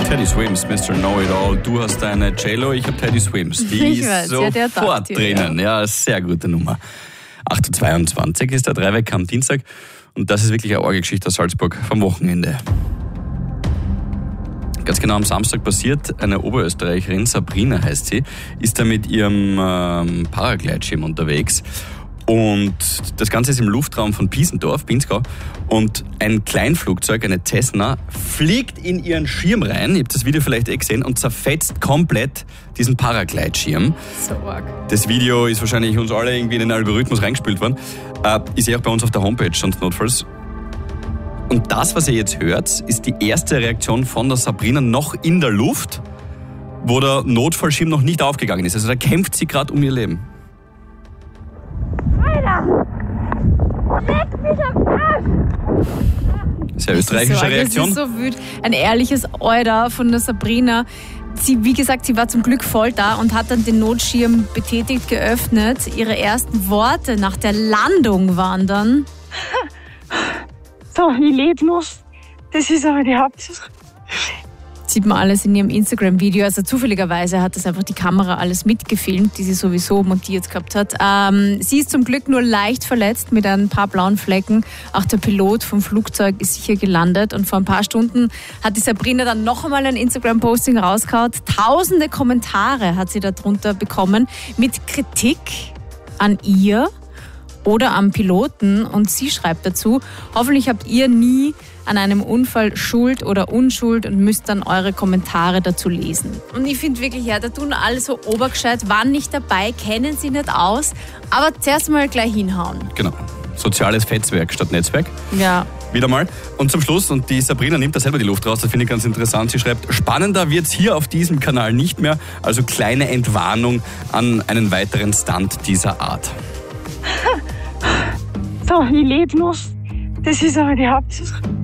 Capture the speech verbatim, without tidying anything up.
Teddy Swims, Mister Know-It-All. Du hast deine J-Lo, ich habe Teddy Swims. Die ich ist weiß, sofort ja, der drinnen. Ja. ja, sehr gute Nummer. acht Uhr zweiundzwanzig ist der Dreiweg am Dienstag. Und das ist wirklich eine Orgelgeschichte aus Salzburg vom Wochenende. Ganz genau am Samstag passiert, eine Oberösterreicherin, Sabrina heißt sie, ist da mit ihrem ähm, Paragleitschirm unterwegs. Und das Ganze ist im Luftraum von Piesendorf, Pinzgau. Und ein Kleinflugzeug, eine Cessna, fliegt in ihren Schirm rein. Ihr habt das Video vielleicht eh gesehen und zerfetzt komplett diesen Paragleitschirm. So arg. Das Video ist wahrscheinlich uns alle irgendwie in den Algorithmus reingespült worden. Äh, ist ja auch bei uns auf der Homepage, sonst notfalls. Und das, was ihr jetzt hört, ist die erste Reaktion von der Sabrina noch in der Luft, wo der Notfallschirm noch nicht aufgegangen ist. Also da kämpft sie gerade um ihr Leben. Leck mich am Arsch! Sehr österreichische so, Reaktion. Das ist so wütend. Ein ehrliches Euda von der Sabrina. Sie, wie gesagt, sie war zum Glück voll da und hat dann den Notschirm betätigt, geöffnet. Ihre ersten Worte nach der Landung waren dann: So, ich lebe noch. Das ist aber die Hauptsache. Sieht man alles in ihrem Instagram-Video. Also zufälligerweise hat das einfach die Kamera alles mitgefilmt, die sie sowieso montiert gehabt hat. Ähm, sie ist zum Glück nur leicht verletzt mit ein paar blauen Flecken. Auch der Pilot vom Flugzeug ist sicher gelandet. Und vor ein paar Stunden hat die Sabrina dann noch einmal ein Instagram-Posting rausgehauen. Tausende Kommentare hat sie darunter bekommen mit Kritik an ihr oder am Piloten. Und sie schreibt dazu: Hoffentlich habt ihr nie an einem Unfall Schuld oder Unschuld und müsst dann eure Kommentare dazu lesen. Und ich finde wirklich, ja, da tun alle so obergescheit, waren nicht dabei, kennen sie nicht aus, aber zuerst mal gleich hinhauen. Genau. Soziales Fetzwerk statt Netzwerk. Ja. Wieder mal. Und zum Schluss, und die Sabrina nimmt da selber die Luft raus, das finde ich ganz interessant, sie schreibt: Spannender wird's hier auf diesem Kanal nicht mehr, also kleine Entwarnung an einen weiteren Stunt dieser Art. So, ich lebe noch. Das ist aber die Hauptsache.